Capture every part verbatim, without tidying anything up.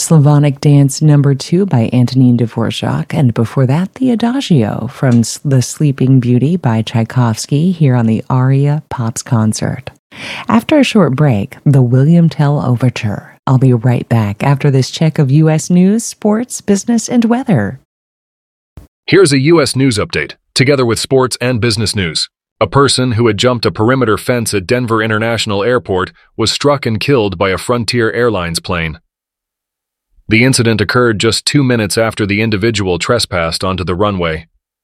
Slavonic Dance Number Two by Antonin Dvorak, and before that, the Adagio from The Sleeping Beauty by Tchaikovsky here on the Aria Pops Concert. After a short break, the William Tell Overture. I'll be right back after this check of U S news, sports, business, and weather. Here's a U S news update, together with sports and business news. A person who had jumped a perimeter fence at Denver International Airport was struck and killed by a Frontier Airlines plane. The incident occurred just two minutes after the individual trespassed onto the runway.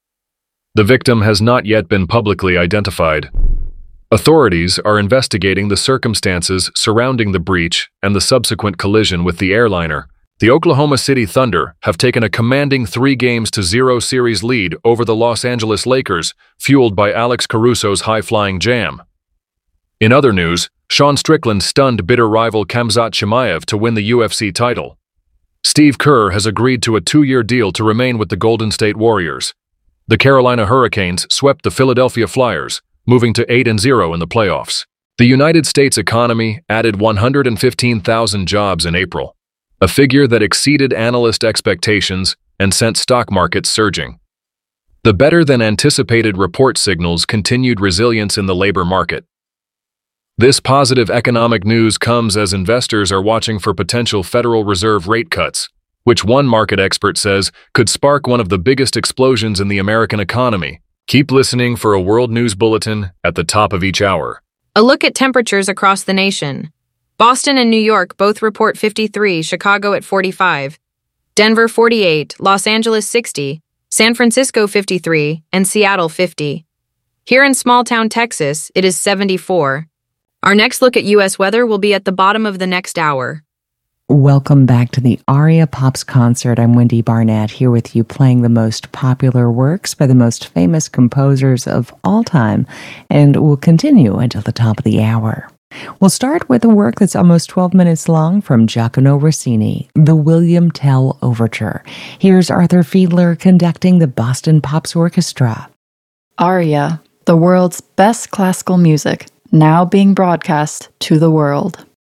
The victim has not yet been publicly identified. Authorities are investigating the circumstances surrounding the breach and the subsequent collision with the airliner. The Oklahoma City Thunder have taken a commanding three games to zero series lead over the Los Angeles Lakers, fueled by Alex Caruso's high-flying jam. In other news, Sean Strickland stunned bitter rival Khamzat Chimaev to win the U F C title. Steve Kerr has agreed to a two-year deal to remain with the Golden State Warriors. The Carolina Hurricanes swept the Philadelphia Flyers, moving to eight and zero in the playoffs. The United States economy added one hundred fifteen thousand jobs in April, a figure that exceeded analyst expectations and sent stock markets surging. The better-than-anticipated report signals continued resilience in the labor market. This positive economic news comes as investors are watching for potential Federal Reserve rate cuts, which one market expert says could spark one of the biggest explosions in the American economy. Keep listening for a World News Bulletin at the top of each hour. A look at temperatures across the nation. Boston and New York both report fifty-three, Chicago at forty-five, Denver forty-eight, Los Angeles sixty, San Francisco fifty-three, and Seattle fifty. Here in small-town Texas, it is seventy-four. Our next look at U S weather will be at the bottom of the next hour. Welcome back to the Aria Pops Concert. I'm Wendy Barnett, here with you playing the most popular works by the most famous composers of all time, and we'll continue until the top of the hour. We'll start with a work that's almost twelve minutes long from Giacomo Rossini, the William Tell Overture. Here's Arthur Fiedler conducting the Boston Pops Orchestra. Aria, the world's best classical music, now being broadcast to the world.